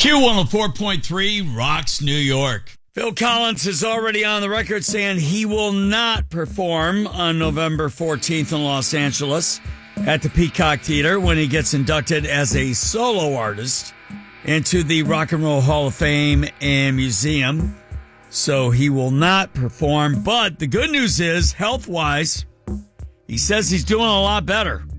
Q104.3 rocks New York. Phil Collins is already on the record saying he will not perform on November 14th in Los Angeles at the Peacock Theater when he gets inducted as a solo artist into the Rock and Roll Hall of Fame and Museum. So he will not perform. But the good news is, health-wise, he says he's doing a lot better.